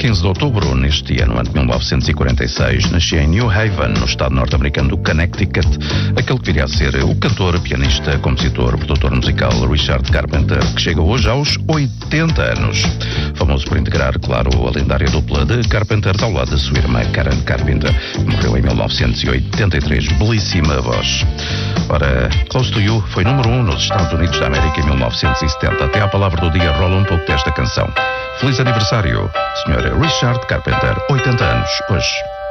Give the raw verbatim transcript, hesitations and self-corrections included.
quinze de outubro, neste ano de mil novecentos e quarenta e seis, nascia em New Haven, no estado norte-americano do Connecticut, aquele que viria a ser o cantor, pianista, compositor, produtor musical Richard Carpenter, que chega hoje aos oitenta anos. Famoso por integrar, claro, a lendária dupla de Carpenter ao lado da sua irmã Karen Carpenter, que morreu em mil novecentos e oitenta e três. Belíssima voz. Ora, Close to You foi número um nos Estados Unidos da América em mil novecentos e setenta. Até à palavra do dia rola um pouco desta canção. Feliz aniversário, senhor Richard Carpenter, oitenta anos, hoje.